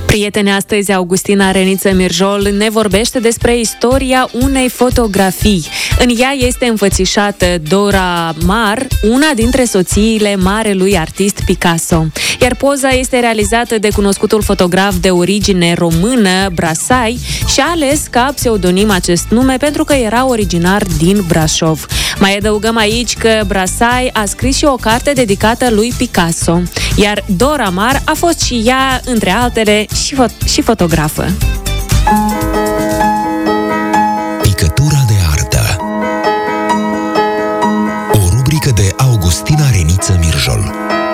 Prietene, astăzi Augustina Reniță Mirjol ne vorbește despre istoria unei fotografii. În ea este înfățișată Dora Maar, una dintre soțiile marelui artist Picasso. Iar poza este realizată de cunoscutul fotograf de origine română, Brasai, și a ales ca pseudonim acest nume pentru că era originar din Brașov. Mai adăugăm aici că Brasai a scris și o carte dedicată lui Picasso, iar Dora Maar a fost și ea, între altele, și fotografă. Picătura de artă. O rubrică de Augustina Reniță Mirjol.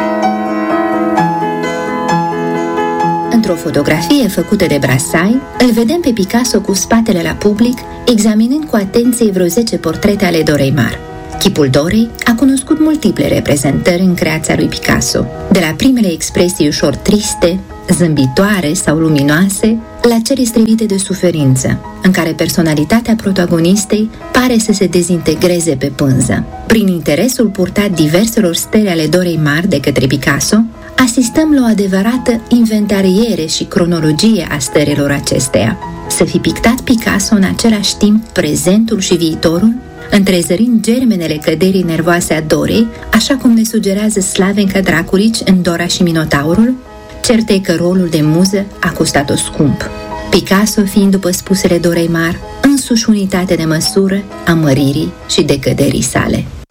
Într-o fotografie făcută de Brasai, îl vedem pe Picasso cu spatele la public, examinând cu atenție vreo 10 portrete ale Dorei Maar. Chipul Dorei a cunoscut multiple reprezentări în creația lui Picasso, de la primele expresii ușor triste, zâmbitoare sau luminoase, la cele strivite de suferință, în care personalitatea protagonistei pare să se dezintegreze pe pânză. Prin interesul purtat diverselor stele ale Dorei Maar de către Picasso, asistăm la o adevărată inventariere și cronologie a stărilor acesteia. Să fi pictat Picasso în același timp prezentul și viitorul, întrezărind germenele căderii nervoase a Dorei, așa cum ne sugerează Slavenka Draculici în Dora și Minotaurul, cert e că rolul de muză a costat-o scump. Picasso fiind, după spusele Dorei Maar, însuși unitate de măsură a măririi și decăderii sale.